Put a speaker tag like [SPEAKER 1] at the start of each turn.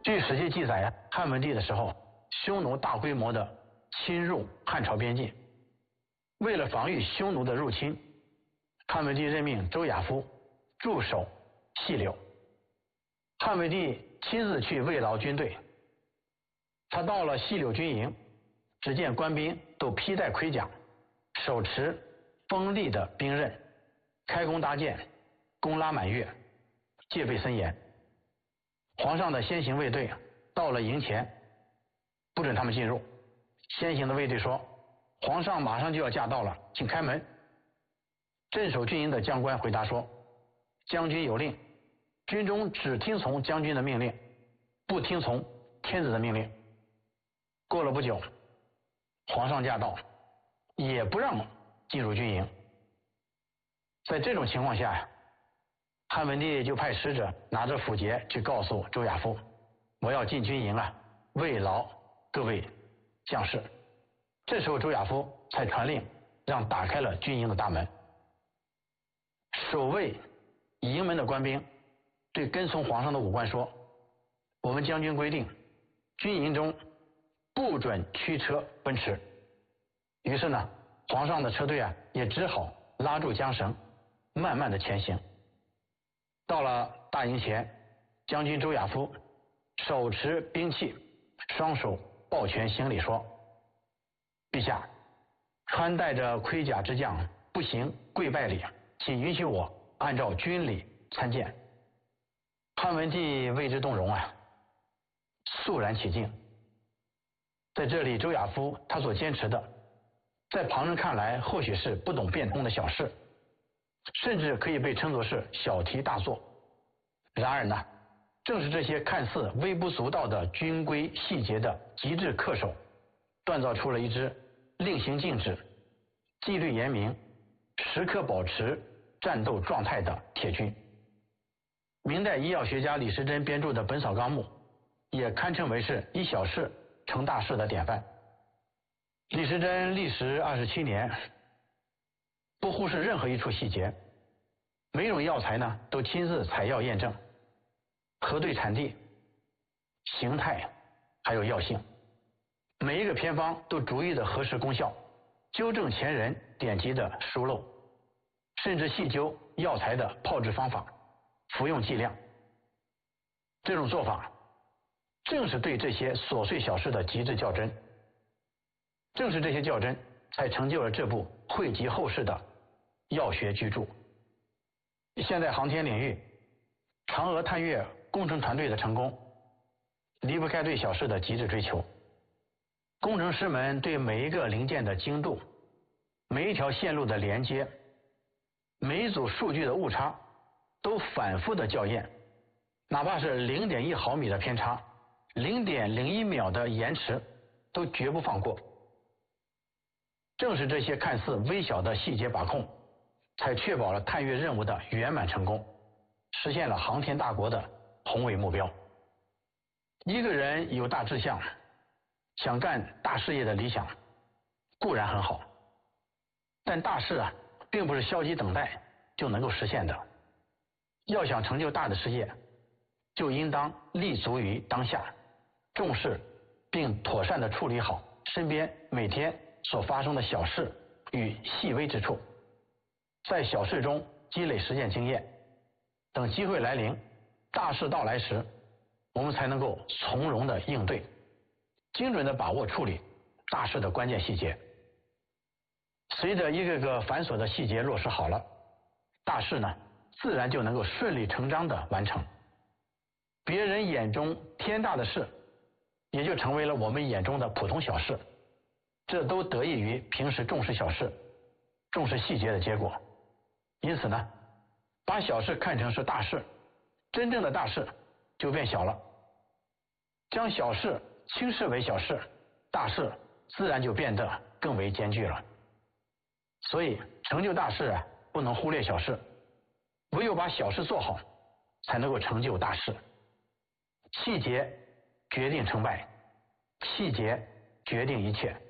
[SPEAKER 1] 据史记记载呀，汉文帝的时候，匈奴大规模的侵入汉朝边境，为了防御匈奴的入侵，汉文帝任命周亚夫驻守细柳。汉文帝亲自去慰劳军队，他到了细柳军营，只见官兵都披戴盔甲，手持锋利的兵刃，开弓搭箭，弓拉满月，戒备森严。皇上的先行卫队到了营前，不准他们进入。先行的卫队说：“皇上马上就要驾到了，请开门。”镇守军营的将官回答说：“将军有令，军中只听从将军的命令，不听从天子的命令。”过了不久，皇上驾到，也不让进入军营。在这种情况下，汉文帝就派使者拿着符节去告诉周亚夫：“我要进军营啊，慰劳各位将士。”这时候周亚夫才传令让打开了军营的大门。守卫营门的官兵对跟从皇上的武官说：“我们将军规定，军营中不准驱车奔驰。”于是呢，皇上的车队也只好拉住缰绳，慢慢的前行。到了大营前，将军周亚夫手持兵器，双手抱拳行礼说：“陛下，穿戴着盔甲之将不行跪拜礼，请允许我按照军礼参见。”汉文帝为之动容肃然起敬。在这里，周亚夫他所坚持的，在旁人看来或许是不懂变通的小事，甚至可以被称作是小题大做。然而呢，正是这些看似微不足道的军规细节的极致恪守，锻造出了一支令行禁止、纪律严明、时刻保持战斗状态的铁军。明代医药学家李时珍编著的《本草纲目》也堪称为是以小事成大事的典范。李时珍历时27年，不忽视任何一处细节，每种药材呢都亲自采药验证，核对产地、形态还有药性，每一个偏方都逐一的核实功效，纠正前人典籍的疏漏，甚至细究药材的炮制方法、服用剂量。这种做法正是对这些琐碎小事的极致较真，正是这些较真才成就了这部汇集后世的药学巨著。现在航天领域，嫦娥探月工程团队的成功离不开对小事的极致追求。工程师们对每一个零件的精度、每一条线路的连接、每一组数据的误差都反复的校验，哪怕是0.1毫米的偏差、0.01秒的延迟都绝不放过。正是这些看似微小的细节把控，才确保了探月任务的圆满成功，实现了航天大国的宏伟目标。一个人有大志向，想干大事业的理想固然很好，但大事并不是消极等待就能够实现的。要想成就大的事业，就应当立足于当下，重视并妥善地处理好身边每天所发生的小事与细微之处，在小事中积累实践经验，等机会来临，大事到来时，我们才能够从容地应对，精准地把握处理大事的关键细节。随着一个个繁琐的细节落实好了，大事呢自然就能够顺理成章地完成。别人眼中天大的事，也就成为了我们眼中的普通小事，这都得益于平时重视小事、重视细节的结果。因此呢，把小事看成是大事，真正的大事就变小了；将小事轻视为小事，大事自然就变得更为艰巨了。所以成就大事不能忽略小事，唯有把小事做好，才能够成就大事。细节决定成败，细节决定一切。